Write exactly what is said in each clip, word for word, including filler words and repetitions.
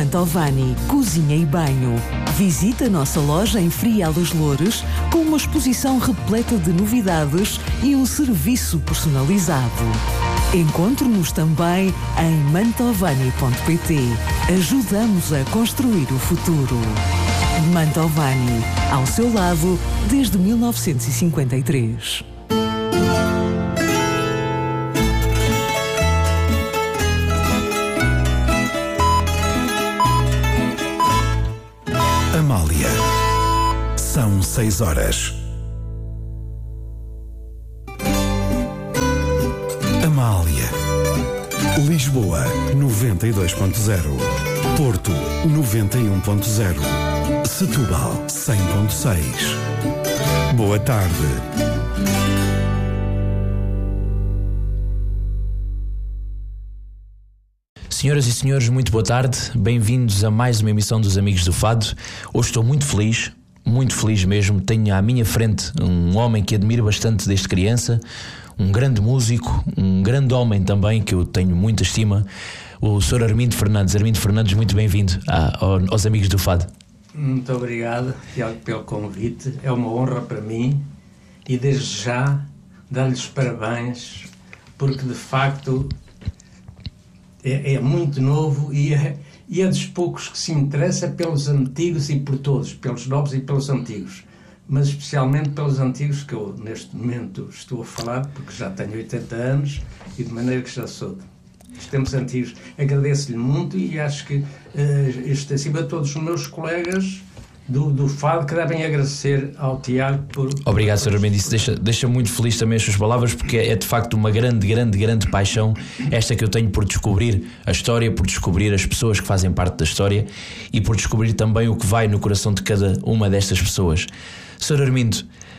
Mantovani, cozinha e banho. Visita a nossa loja em Frial dos Loures com uma exposição repleta de novidades e um serviço personalizado. Encontre-nos também em mantovani ponto pt. Ajudamos a construir o futuro. Mantovani, ao seu lado desde mil novecentos e cinquenta e três. Amália. São seis horas. Amália. Lisboa, noventa e dois ponto zero. Porto, noventa e um ponto zero. Setúbal, cem ponto seis. Boa tarde. Senhoras e senhores, muito boa tarde. Bem-vindos a mais uma emissão dos Amigos do Fado. Hoje estou muito feliz, muito feliz mesmo. Tenho à minha frente um homem que admiro bastante desde criança, um grande músico, um grande homem também, que eu tenho muita estima, o senhor Armindo Fernandes. Armindo Fernandes, muito bem-vindo aos Amigos do Fado. Muito obrigado, Tiago, pelo convite. É uma honra para mim e desde já dar-lhes parabéns, porque de facto é, é muito novo e é, e é dos poucos que se interessa pelos antigos e por todos, pelos novos e pelos antigos, mas especialmente pelos antigos, que eu neste momento estou a falar, porque já tenho oitenta anos e de maneira que já sou dos tempos antigos. Agradeço-lhe muito e acho que uh, isto acima de todos os meus colegas do, do Fado que devem agradecer ao Tiago por... Obrigado, senhor Armindo. Isso deixa, deixa muito feliz também as suas palavras, porque é, é de facto uma grande, grande, grande paixão esta que eu tenho por descobrir a história, por descobrir as pessoas que fazem parte da história e por descobrir também o que vai no coração de cada uma destas pessoas. senhor Armindo,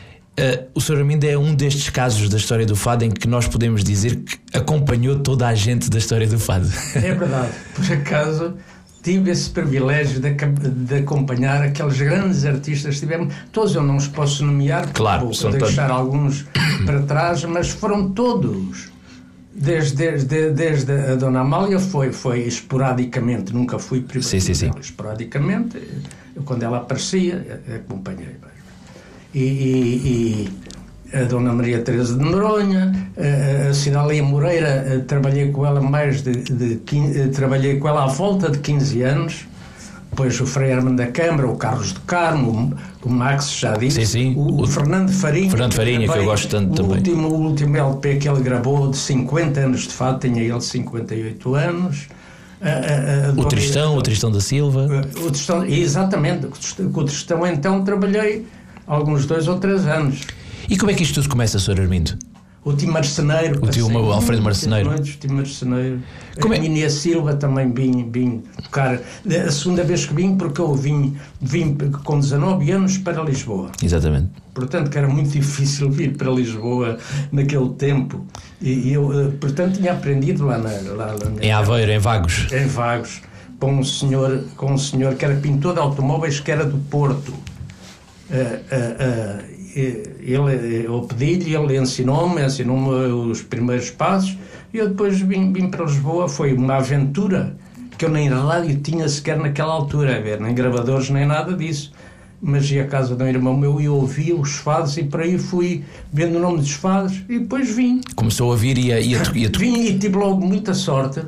uh, o senhor Armindo é um destes casos da história do Fado em que nós podemos dizer que acompanhou toda a gente da história do Fado. É verdade. Por acaso tive esse privilégio de, de acompanhar aqueles grandes artistas que tivemos. Todos eu não os posso nomear, claro, vou deixar todos alguns para trás, mas foram todos. Desde, desde, desde a Dona Amália foi, foi esporadicamente, nunca fui primeiro. Sim, sim, sim. Esporadicamente, eu, quando ela aparecia, acompanhei. E, e, e a Dona Maria Teresa de Noronha, a, a Cidália Moreira, a, trabalhei com ela mais de, de quinze, trabalhei com ela à volta de quinze anos. Depois o Frei Hermano da Câmara, o Carlos do Carmo, o, o Max já disse, sim, sim. O, o Fernando Farinha, Fernando Farinha também, que eu gosto tanto o também. Último, o último L P que ele gravou de cinquenta anos de Fado, tinha ele cinquenta e oito anos. A, a, a o Tristão, o Tristão da Silva. O Tristão, exatamente, com o Tristão então trabalhei alguns dois ou três anos. E como é que isto tudo começa, senhor Armindo? O Tio Marceneiro. O tio o Alfredo Marceneiro. O Tio Marceneiro. Como é? A Minia Silva também vim, vim tocar. A segunda vez que vim, porque eu vim, vim com dezanove anos para Lisboa. Exatamente. Portanto, que era muito difícil vir para Lisboa naquele tempo. E eu, portanto, tinha aprendido lá na... Lá, lá em Aveiro, em Vagos. Em Vagos. Com um senhor, com um senhor que era pintor de automóveis, que era do Porto. Uh, uh, uh, ele, eu pedi-lhe, ele ensinou-me, ensinou-me os primeiros passos e eu depois vim, vim para Lisboa. Foi uma aventura que eu nem rádio tinha sequer naquela altura, a ver, nem gravadores, nem nada disso, mas ia à casa de um irmão meu e ouvi os fados e por aí fui vendo o nome dos fados e depois vim. Começou a vir e a, e a, e a... Vim e tive logo muita sorte,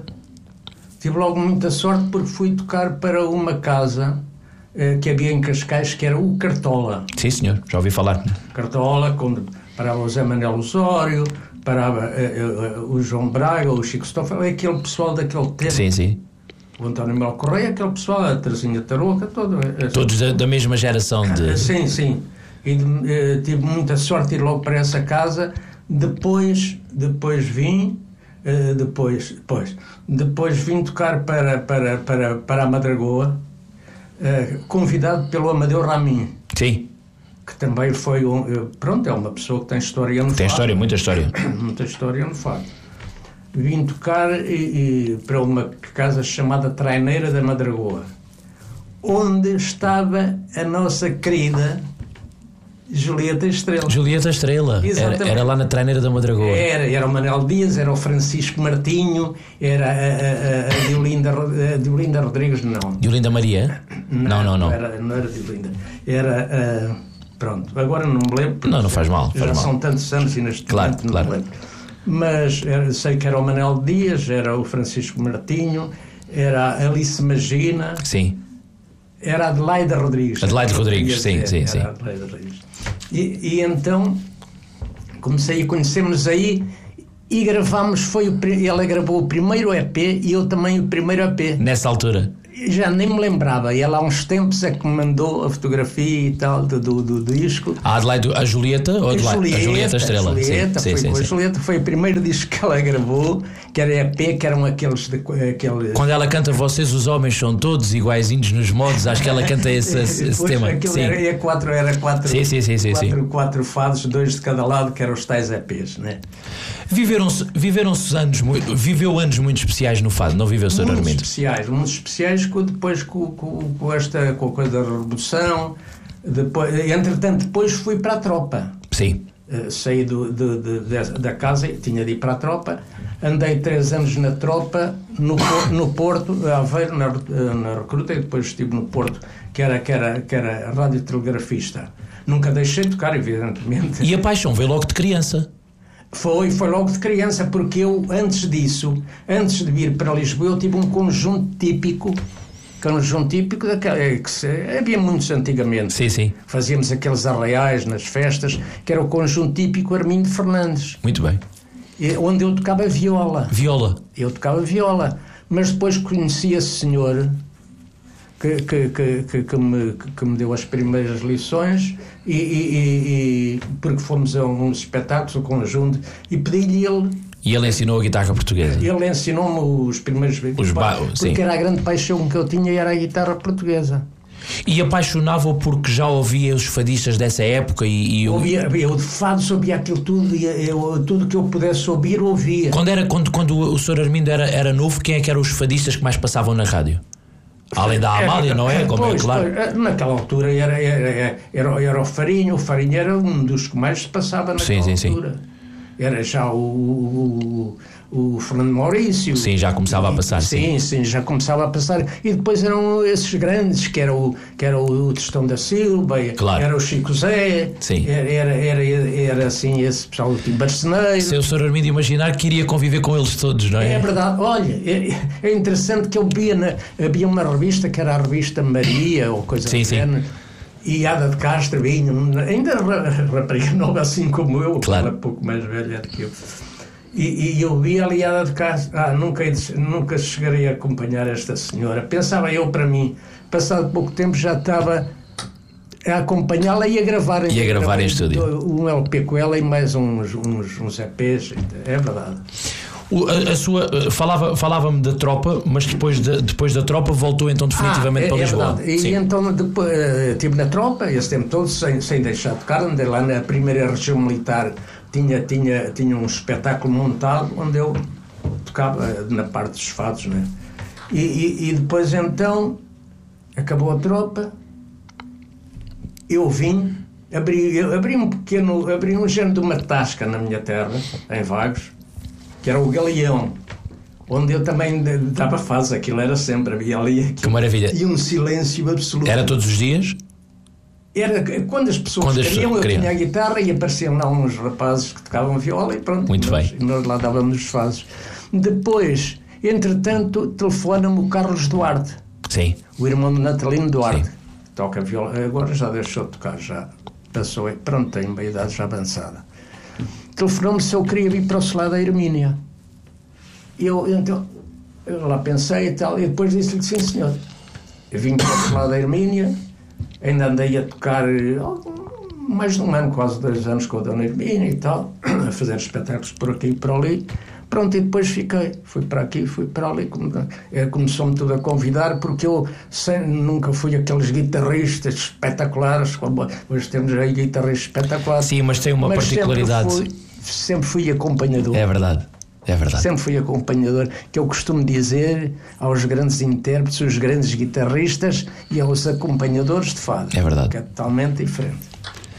tive logo muita sorte porque fui tocar para uma casa que havia em Cascais, que era o Cartola. Sim, senhor, já ouvi falar. Cartola, quando parava o Zé Manuel Osório, parava uh, uh, o João Braga, o Chico Stoffel, aquele pessoal daquele tempo. Sim, sim. O António Mel Correia, aquele pessoal, a Terezinha Tarouca, todo, uh, todos da, da mesma geração de... Uh, sim, sim. E uh, tive muita sorte de ir logo para essa casa. Depois, depois vim, uh, depois, depois, depois vim tocar para, para, para, para a Madragoa, Uh, convidado pelo Amadeu Ramin. Sim. Que também foi um... Uh, pronto, é uma pessoa que tem história no Fado. Tem história, muita história. Muita história no Fado. Vim tocar e, e, para uma casa chamada Traineira da Madragoa, onde estava a nossa querida Julieta Estrela. Julieta Estrela. Era, era lá na Traineira da Madragoa. Era, era o Manuel Dias, era o Francisco Martinho, era a, a, a, a, Diolinda, a Diolinda Rodrigues, não. Diolinda Maria? Não, não, não. Não era, não era Diolinda. Era, uh, pronto, agora não me lembro. Não, não faz mal. Faz já mal. São tantos anos e neste claro, momento não claro. me lembro. Mas era, sei que era o Manuel Dias, era o Francisco Martinho, era a Alice Magina. Sim. Era a Adelaide Rodrigues. Adelaide Rodrigues, sim, dizer, sim, era sim. A Adelaide Rodrigues. E, e então comecei a conhecermos aí e gravámos, foi o, ela gravou o primeiro E P e eu também o primeiro E P. Nessa altura? Já nem me lembrava, e ela há uns tempos é que me mandou a fotografia e tal do, do, do disco. A Adelaide, a Julieta ou a, Adelaide? Julieta, a Julieta Estrela? A Julieta, sim, foi, sim, a sim. Julieta foi o primeiro disco que ela gravou, que era E P, que eram aqueles, de, aqueles... Quando ela canta Vocês os homens são todos iguaizinhos nos modos, acho que ela canta esse, esse, esse tema. Sim. Era, era quatro, era quatro, sim, sim, sim, sim, quatro, sim. quatro fados, dois de cada lado, que eram os tais E Ps, né? Viveram-se, viveram-se anos, viveu anos muito especiais no fado, não viveu, senhor Armindo? Muito especiais, muito especiais com, depois com, com, com esta com a coisa da Revolução. Depois, entretanto, depois fui para a tropa. Sim. Uh, saí do, de, de, de, da casa, tinha de ir para a tropa. Andei três anos na tropa, no, no Porto, a Aveiro, na, na recruta, e depois estive no Porto, que era, que era, que era radiotelegrafista. Nunca deixei de tocar, evidentemente. E a paixão veio logo de criança? Foi, foi logo de criança, porque eu, antes disso, antes de vir para Lisboa, eu tive um conjunto típico, conjunto típico daquela, que se, havia muitos antigamente. Sim, sim. Fazíamos aqueles arraiais nas festas, que era o conjunto típico Armindo Fernandes. Muito bem. Onde eu tocava viola. Viola? Eu tocava viola. Mas depois conheci esse senhor que, que, que, que, que, me, que me deu as primeiras lições e, e, e porque fomos a uns espetáculos, o conjunto, e pedi-lhe ele. E ele ensinou a guitarra portuguesa? Ele ensinou-me os primeiros... Os ba... Porque sim. era a grande paixão que eu tinha, era a guitarra portuguesa. E apaixonava-o porque já ouvia os fadistas dessa época e... e ouvia, eu de fados ouvia aquilo tudo, eu, tudo que eu pudesse ouvir, ouvia. Quando, era, quando, quando o senhor Armindo era, era novo, quem é que eram os fadistas que mais passavam na rádio? Além da Amália, não é? Como pois, é claro. Pois, naquela altura era, era, era, era o Farinha, o Farinha era um dos que mais se passava naquela sim, sim, altura. Sim. Era já o, o, o Fernando Maurício. Sim, já começava a passar. Sim, sim, sim, já começava a passar. E depois eram esses grandes, que era o, que era o Tostão da Silva, claro. Era o Chico Zé, sim. Era, era, era, era assim, esse pessoal do Tim Barceneiro. Se o senhor Armindo imaginar que iria conviver com eles todos, não é? É verdade. Olha, é, é interessante que eu via, na, havia uma revista que era a revista Maria, ou coisa sim, do sim. género. E Ada de Castro vinha, ainda rapariga nova assim como eu, claro. Ela pouco mais velha do que eu. E, e eu vi ali a Ada de Castro, ah, nunca, nunca chegarei a acompanhar esta senhora. Pensava eu para mim, passado pouco tempo já estava a acompanhá-la e a gravar. E a gravar em estúdio. Um L P com ela e mais uns, uns, uns E Ps, é verdade. O, a, a sua, falava, falava-me da tropa, mas depois, de, depois da tropa voltou então definitivamente ah, é, para Lisboa. É e sim. então depois, estive na tropa esse tempo todo sem, sem deixar de tocar, andei lá na primeira região militar, tinha, tinha, tinha um espetáculo montado onde eu tocava na parte dos fados, né? e, e, e depois então acabou a tropa, eu vim, abri, eu abri um pequeno, abri um género de uma tasca na minha terra, em Vagos, que era o Galeão, onde eu também dava fase, aquilo era sempre, havia ali aquilo, que maravilha. E um silêncio absoluto. Era todos os dias? Era quando as pessoas quando queriam, as eu queriam. tinha a guitarra e apareciam lá uns rapazes que tocavam viola e pronto. Muito nós, bem. E nós lá dávamos os fases. Depois, entretanto, telefona-me o Carlos Duarte, sim. o irmão de Natalino Duarte, sim. que toca viola, agora já deixou de tocar, já passou, pronto, tem uma idade já avançada. Telefonou-me se eu queria vir para o Celado da Hermínia. E eu, então, eu lá pensei e tal, e depois disse-lhe que sim, senhor. Eu vim para o Celado da Hermínia, ainda andei a tocar mais de um ano, quase dois anos com a Dona Hermínia e tal, a fazer espetáculos por aqui e por ali. Pronto, e depois fiquei, fui para aqui, fui para ali, começou-me tudo a convidar, porque eu sem, nunca fui aqueles guitarristas espetaculares, como hoje temos aí guitarristas espetaculares. Sim, mas tem uma mas particularidade. Sempre fui, sempre fui acompanhador. É verdade, é verdade. Sempre fui acompanhador, que eu costumo dizer aos grandes intérpretes, os grandes guitarristas e aos acompanhadores de fado. É verdade. Que é totalmente diferente.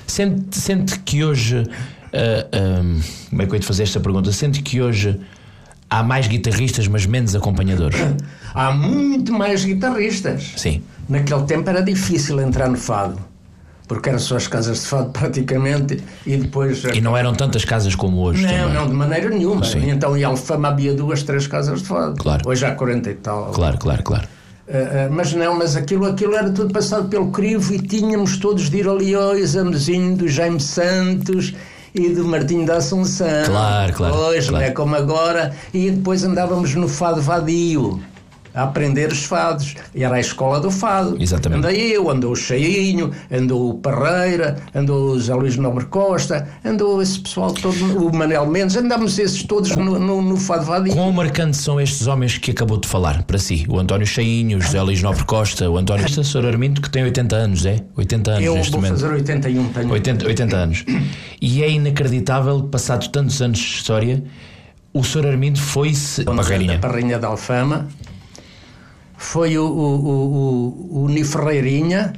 Sente, sente que hoje, uh, um, como é que eu ia te fazer esta pergunta? Sente que hoje há mais guitarristas, mas menos acompanhadores? Há muito mais guitarristas. Sim. Naquele tempo era difícil entrar no fado, porque eram só as casas de fado praticamente, e depois... E não eram tantas casas como hoje. Não, também. não, de maneira nenhuma. Sim. Então em Alfama havia duas, três casas de fado. Claro. Hoje há quarenta e tal. Claro, claro, claro. Uh, uh, mas não, mas aquilo, aquilo era tudo passado pelo crivo, e tínhamos todos de ir ali ao examezinho do Jaime Santos e do Martinho da Assunção. Claro, claro. Hoje, claro. não é como agora. E depois andávamos no fado vadio a aprender os fados, e era a escola do fado. Exatamente. Andei eu, andou o Cheinho, andou o Parreira, andou o Zé Luís Nobre Costa, andou esse pessoal todo, o Manel Mendes, andámos esses todos no, no, no fado vadio. Quão marcantes são estes homens que acabou de falar para si? O António Cheinho, o José Luís Nobre Costa, o António... Este senhor Armindo, que tem oitenta anos, é? oitenta anos eu neste vou momento. fazer oitenta e um, tenho oitenta, oitenta anos. E é inacreditável, passados tantos anos de história, o senhor Armindo foi-se... a Parreirinha. Parreirinha da Alfama. Foi o, o, o, o, o Ni Ferreirinha,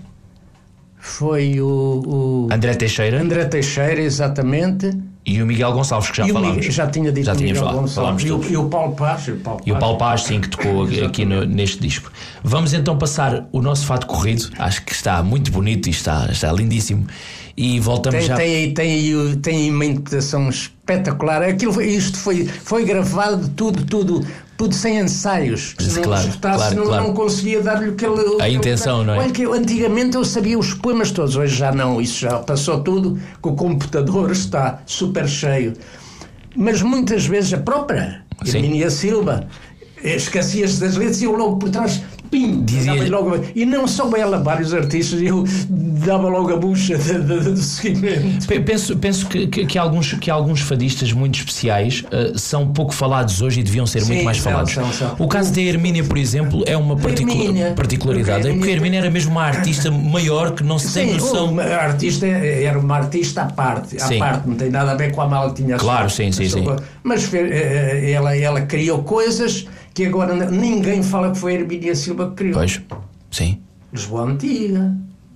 foi o, o André Teixeira. André Teixeira, exatamente. E o Miguel Gonçalves, que já e falámos. O, já tinha dito já o Miguel falado, Gonçalves. E o, e o Paulo Paz. E o Paulo Paz, e o Paulo Paz sim, que tocou aqui no, neste disco. Vamos então passar o nosso fado corrido. Acho que está muito bonito e está, está lindíssimo. E voltamos tem, já... Tem aí, tem aí, tem aí uma interpretação espetacular. Aquilo, isto foi, foi gravado tudo, tudo... tudo sem ensaios. Se não claro, escutasse, claro, não, claro. não conseguia dar-lhe aquele... A intenção, não é? Olha que eu, antigamente eu sabia os poemas todos, hoje já não, isso já passou tudo, que o computador está super cheio. Mas muitas vezes a própria Hermínia Silva esquecia-se das letras e eu logo por trás... Pim, dizia logo, e não só ela, vários artistas, eu dava logo a bucha de, de, de, de seguimento. Penso, penso que, que, que, alguns, que alguns fadistas muito especiais uh, são pouco falados hoje e deviam ser Sim, muito mais são, falados. São, são. O caso da Hermínia, por exemplo, é uma particula- particularidade, porque, porque a Hermínia era mesmo uma artista maior que não se Sim, tem noção. Uma artista, era uma artista à parte, à sim. parte, não tem nada a ver com a mal que tinha. Claro, sim, sim, sim. Mas ela, ela criou coisas que agora ninguém fala que foi a Hermínia Silva que criou. Pois, sim. Lisboa Antiga,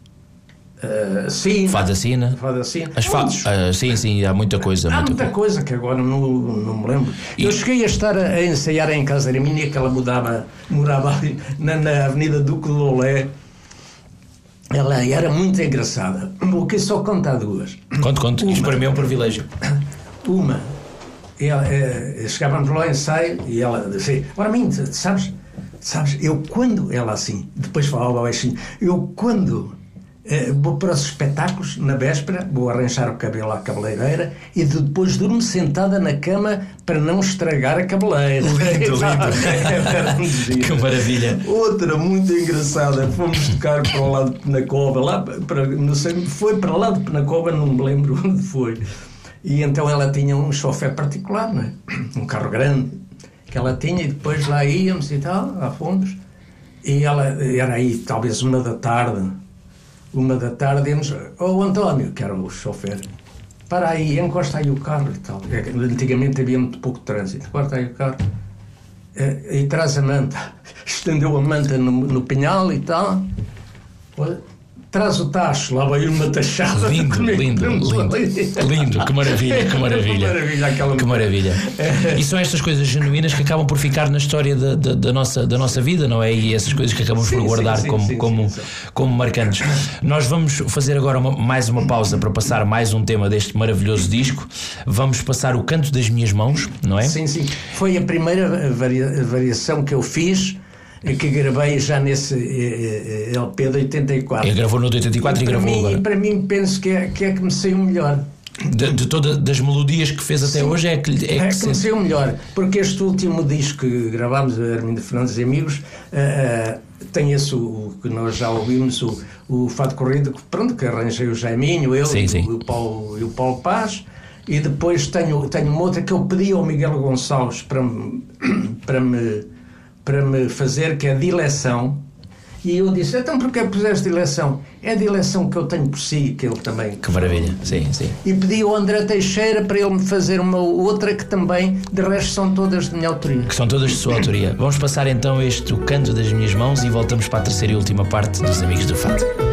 uh, Sina, Fada Sina, Fada Sina. As fa- uh, sim, sim, há muita coisa. Há muita, muita coisa. coisa que agora não, não me lembro. E... Eu cheguei a estar a, a ensaiar em casa da Hermínia, que ela mudava, morava ali na, na Avenida Duque de Lolé. Ela era muito engraçada. O que só conta duas. Conto, conto. Isto para mim é um privilégio. Uma. Ela, é, chegávamos lá ao ensaio e ela disse: ora, mim, sabes, sabes, eu quando, ela assim, depois falava baixinho, eu quando eh, vou para os espetáculos, na véspera, vou arranjar o cabelo à cabeleireira e depois durmo sentada na cama para não estragar a cabeleira. Lindo, lindo. Que maravilha. Outra muito engraçada, fomos tocar para o lado de Penacova, lá para, não sei, foi para lá de Penacova, não me lembro onde foi. E então ela tinha um chofer particular, não é? Um carro grande que ela tinha, e depois lá íamos e tal, lá fomos, e ela, era aí talvez uma da tarde, uma da tarde, íamos, oh António, que era o chofer, para aí, encosta aí o carro e tal. Antigamente havia muito pouco trânsito, encosta aí o carro e, e traz a manta. Estendeu a manta no, no pinhal e tal. Olha, traz o tacho, lá veio uma tachada. Lindo, lindo, lindo, lindo, que maravilha, que maravilha, maravilha que maravilha. E são estas coisas genuínas que acabam por ficar na história da, da, da, nossa, da nossa vida, não é? E essas coisas que acabamos sim, por guardar sim, sim, como, sim, como, sim, sim. como marcantes. Nós vamos fazer agora uma, mais uma pausa para passar mais um tema deste maravilhoso disco. Vamos passar o Canto das Minhas Mãos, não é? Sim, sim. Foi a primeira varia, variação que eu fiz, que gravei já nesse eh, L P de oitenta e quatro. Ele gravou no de oitenta e quatro e, e gravou mim, agora. E para mim penso que é, que é que me saiu melhor. De, de todas as melodias que fez até Sim, hoje é que, é é que, que me saiu melhor. Porque este último disco que gravámos, Armindo Fernandes e Amigos, uh, uh, tem esse o que nós já ouvimos, o, o Fado Corrido, que, pronto, que arranjei o Jaiminho, eu sim, sim. E, o Paulo, e o Paulo Paz. E depois tenho, tenho uma outra que eu pedi ao Miguel Gonçalves para me, para me para me fazer, que é dileção, e eu disse, então porquê puseste dileção? É a dileção que eu tenho por si, que ele também... Que maravilha, sim, sim. E pedi ao André Teixeira para ele me fazer uma outra que também, de resto, são todas de minha autoria. Que são todas de sua autoria. Vamos passar então este O Canto das Minhas Mãos e voltamos para a terceira e última parte dos Amigos do Fado.